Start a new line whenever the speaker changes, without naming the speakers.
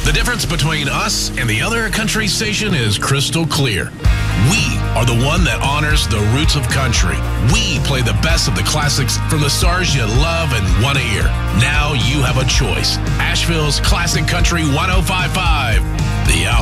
The difference between us and the other country station is crystal clear. We are the one that honors the roots of country. We play the best of the classics from the stars you love and want to hear. Now you have a choice. Asheville's Classic Country 105.5. The